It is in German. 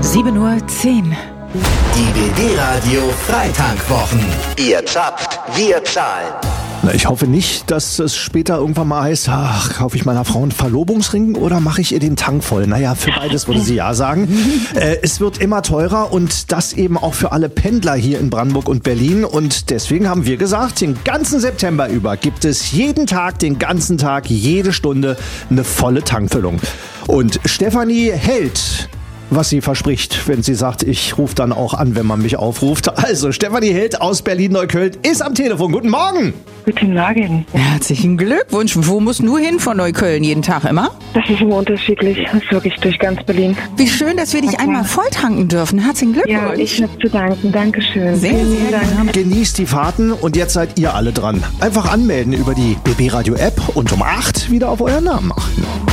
7:10 Uhr. Die BB-Radio Freitankwochen. Ihr zapft, wir zahlen. Na, ich hoffe nicht, dass es später irgendwann mal heißt, ach, kaufe ich meiner Frau einen Verlobungsring oder mache ich ihr den Tank voll? Naja, für beides würde sie ja sagen. Es wird immer teurer und das eben auch für alle Pendler hier in Brandenburg und Berlin. Und deswegen haben wir gesagt, den ganzen September über gibt es jeden Tag, den ganzen Tag, jede Stunde eine volle Tankfüllung. Und Stefanie hält, was sie verspricht, wenn sie sagt, ich rufe dann auch an, wenn man mich aufruft. Also, Stefanie Held aus Berlin-Neukölln ist am Telefon. Guten Morgen! Guten Morgen. Herzlichen Glückwunsch. Wo musst du hin von Neukölln jeden Tag immer? Das ist immer unterschiedlich. Das ist wirklich durch ganz Berlin. Wie schön, dass wir dich einmal volltanken dürfen. Herzlichen Glückwunsch. Ja, ich habe zu danken. Dankeschön. Sehr, sehr gerne. Genießt die Fahrten und jetzt seid ihr alle dran. Einfach anmelden über die BB Radio App und um 8 wieder auf euren Namen achten.